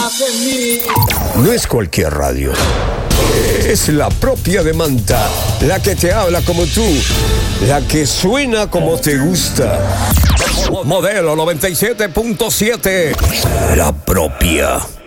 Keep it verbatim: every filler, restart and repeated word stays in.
más en mí. No es cualquier radio. Es la propia de Manta, la que te habla como tú, la que suena como te gusta. Modelo noventa y siete punto siete, la propia.